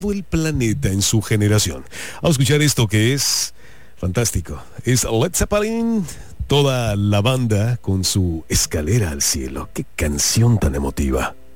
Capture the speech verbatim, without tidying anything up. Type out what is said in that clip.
el planeta en su generación. Vamos a escuchar esto que es fantástico. Es Led Zeppelin, toda la banda con su Escalera al Cielo. Qué canción tan emotiva.